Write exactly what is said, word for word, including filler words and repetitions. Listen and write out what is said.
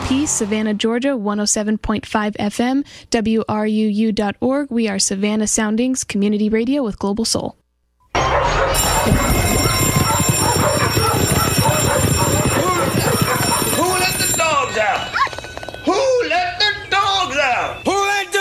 P, Savannah, Georgia, one oh seven point five F M, W R U U dot org. We are Savannah Soundings, community radio with Global Soul.